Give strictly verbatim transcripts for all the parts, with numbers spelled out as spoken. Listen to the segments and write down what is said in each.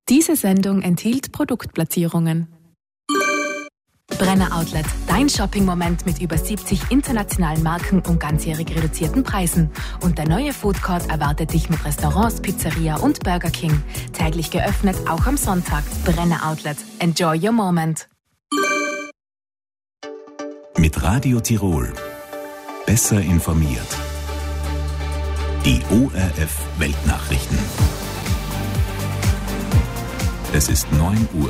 Diese Sendung enthielt Produktplatzierungen. Brenner Outlet, dein Shopping-Moment mit über siebzig internationalen Marken und ganzjährig reduzierten Preisen. Und der neue Foodcourt erwartet dich mit Restaurants, Pizzeria und Burger King. Täglich geöffnet, auch am Sonntag. Brenner Outlet. Enjoy your moment. Mit Radio Tirol. Besser informiert. Die O R F Weltnachrichten. Es ist neun Uhr.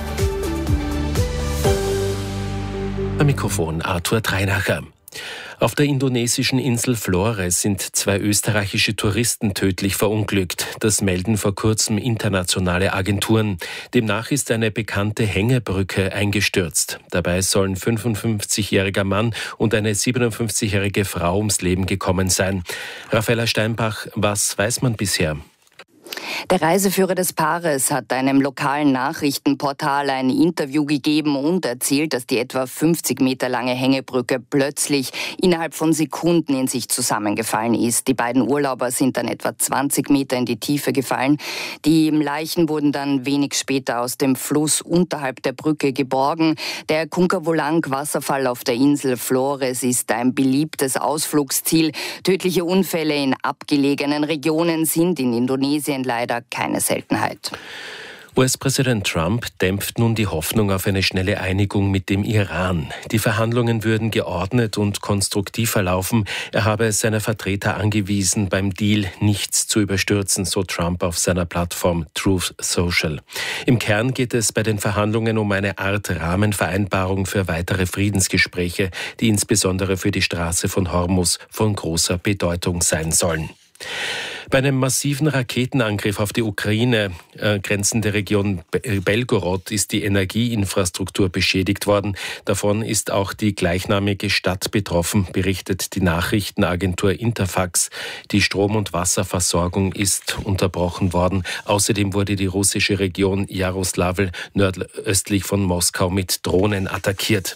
Am Mikrofon Arthur Dreinacher. Auf der indonesischen Insel Flores sind zwei österreichische Touristen tödlich verunglückt. Das melden vor kurzem internationale Agenturen. Demnach ist eine bekannte Hängebrücke eingestürzt. Dabei sollen ein fünfundfünfzigjähriger Mann und eine siebenundfünfzigjährige Frau ums Leben gekommen sein. Raffaella Steinbach, was weiß man bisher? Der Reiseführer des Paares hat einem lokalen Nachrichtenportal ein Interview gegeben und erzählt, dass die etwa fünfzig Meter lange Hängebrücke plötzlich innerhalb von Sekunden in sich zusammengefallen ist. Die beiden Urlauber sind dann etwa zwanzig Meter in die Tiefe gefallen. Die Leichen wurden dann wenig später aus dem Fluss unterhalb der Brücke geborgen. Der Kunkavulang-Wasserfall auf der Insel Flores ist ein beliebtes Ausflugsziel. Tödliche Unfälle in abgelegenen Regionen sind in Indonesien leider keine Seltenheit. U S-Präsident Trump dämpft nun die Hoffnung auf eine schnelle Einigung mit dem Iran. Die Verhandlungen würden geordnet und konstruktiv verlaufen. Er habe seine Vertreter angewiesen, beim Deal nichts zu überstürzen, so Trump auf seiner Plattform Truth Social. Im Kern geht es bei den Verhandlungen um eine Art Rahmenvereinbarung für weitere Friedensgespräche, die insbesondere für die Straße von Hormuz von großer Bedeutung sein sollen. Bei einem massiven Raketenangriff auf die Ukraine äh, grenzende Region Belgorod ist die Energieinfrastruktur beschädigt worden. Davon ist auch die gleichnamige Stadt betroffen, berichtet die Nachrichtenagentur Interfax. Die Strom- und Wasserversorgung ist unterbrochen worden. Außerdem wurde die russische Region Jaroslawl nordöstlich von Moskau mit Drohnen attackiert.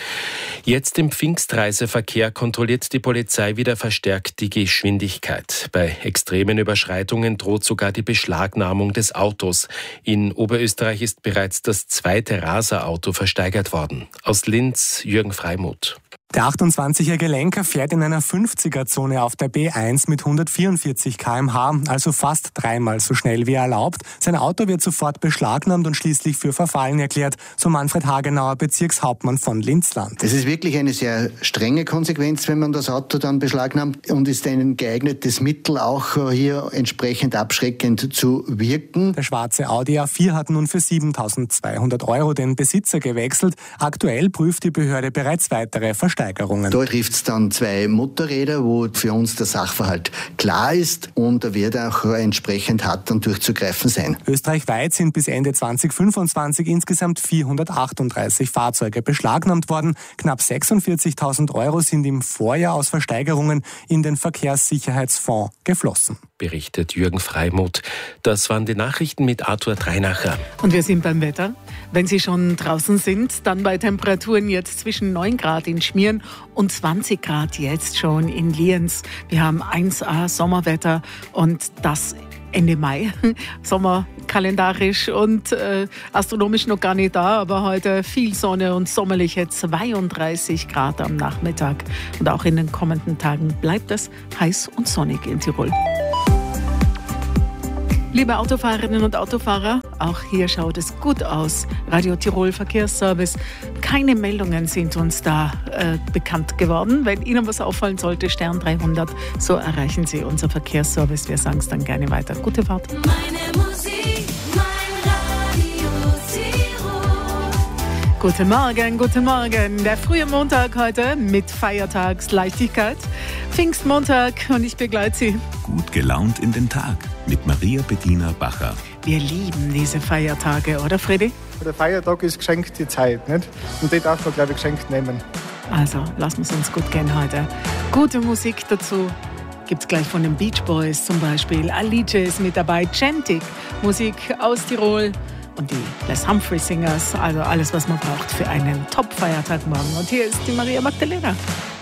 Jetzt im Pfingstreiseverkehr kontrolliert die Polizei wieder verstärkt die Geschwindigkeit. Bei extremen Überschreitungen droht sogar die Beschlagnahmung des Autos. In Oberösterreich ist bereits das zweite Raser-Auto versteigert worden. Aus Linz, Jürgen Freimuth. Der achtundzwanzigjährige Lenker fährt in einer fünfziger-Zone auf der B eins mit hundertvierundvierzig Kilometer pro Stunde, also fast dreimal so schnell wie erlaubt. Sein Auto wird sofort beschlagnahmt und schließlich für verfallen erklärt, so Manfred Hagenauer, Bezirkshauptmann von Linzland. Es ist wirklich eine sehr strenge Konsequenz, wenn man das Auto dann beschlagnahmt, und ist ein geeignetes Mittel, auch hier entsprechend abschreckend zu wirken. Der schwarze Audi A vier hat nun für siebentausendzweihundert Euro den Besitzer gewechselt. Aktuell prüft die Behörde bereits weitere Versteigerungen. Da trifft es dann zwei Motorräder, wo für uns der Sachverhalt klar ist, und da wird auch entsprechend hart dann durchzugreifen sein. Österreichweit sind bis Ende zweitausendfünfundzwanzig insgesamt vierhundertachtunddreißig Fahrzeuge beschlagnahmt worden. Knapp sechsundvierzigtausend Euro sind im Vorjahr aus Versteigerungen in den Verkehrssicherheitsfonds geflossen. Berichtet Jürgen Freimuth. Das waren die Nachrichten mit Arthur Dreinacher. Und wir sind beim Wetter. Wenn Sie schon draußen sind, dann bei Temperaturen jetzt zwischen neun Grad in Schmieren und zwanzig Grad jetzt schon in Lienz. Wir haben eins A Sommerwetter und das Ende Mai. Sommer kalendarisch und äh, astronomisch noch gar nicht da, aber heute viel Sonne und sommerliche zweiunddreißig Grad am Nachmittag. Und auch in den kommenden Tagen bleibt es heiß und sonnig in Tirol. Liebe Autofahrerinnen und Autofahrer, auch hier schaut es gut aus. Radio Tirol Verkehrsservice. Keine Meldungen sind uns da äh, bekannt geworden. Wenn Ihnen was auffallen sollte, Stern dreihundert, so erreichen Sie unser Verkehrsservice. Wir sagen es dann gerne weiter. Gute Fahrt. Meine Musik, mein Radio Tirol. Guten Morgen, guten Morgen. Der frühe Montag heute mit Feiertagsleichtigkeit. Pfingstmontag und ich begleite Sie. Gut gelaunt in den Tag mit Maria Bettina Bacher. Wir lieben diese Feiertage, oder Freddy? Der Feiertag ist geschenkte Zeit, nicht? Und die darf man, glaube ich, geschenkt nehmen. Also, lassen wir es uns gut gehen heute. Gute Musik dazu gibt es gleich von den Beach Boys zum Beispiel. Alice ist mit dabei, Gentic, Musik aus Tirol und die Les Humphrey Singers. Also alles, was man braucht für einen Top-Feiertag morgen. Und hier ist die Maria Magdalena.